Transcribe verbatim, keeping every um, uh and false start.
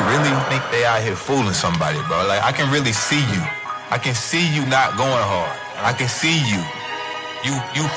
really think they out here fooling somebody, bro. Like, I can really see you. I can see you not going hard. I can see you. You you